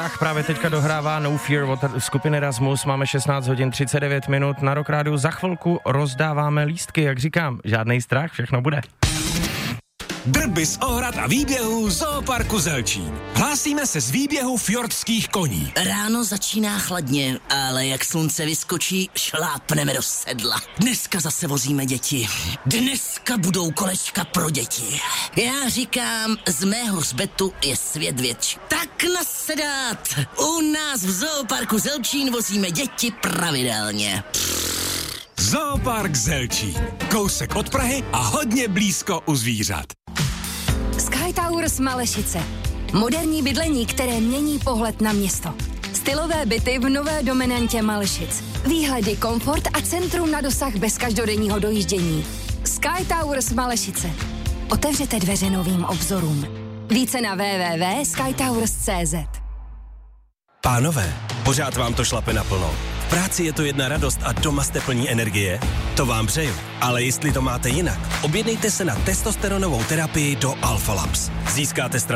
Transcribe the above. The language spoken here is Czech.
strach právě teďka dohrává No Fear od skupiny Rasmus. Máme 16 hodin 39 minut. Na Rock Rádiu za chvilku rozdáváme lístky. Jak říkám, žádnej strach, všechno bude. Drby z ohrad a výběhů Zooparku Zelčín. Hlásíme se z výběhu fjordských koní. Ráno začíná chladně, ale jak slunce vyskočí, šlápneme do sedla. Dneska zase vozíme děti. Dneska budou kolečka pro děti. Já říkám, z mého hřbetu je svět větší. Tak nasedat! U nás v Zooparku Zelčín vozíme děti pravidelně. Zoopark Zelčín. Kousek od Prahy a hodně blízko u zvířat. Sky Towers Malešice. Moderní bydlení, které mění pohled na město. Stylové byty v nové dominantě Malešic. Výhledy, komfort a centrum na dosah bez každodenního dojíždění. Sky Towers Malešice. Otevřete dveře novým obzorům. Více na www.skytowers.cz. Pánové, pořád vám to šlape naplno. V práci je to jedna radost a doma jste plní energie? To vám přeju. Ale jestli to máte jinak, objednejte se na testosteronovou terapii do Alpha Labs. Získáte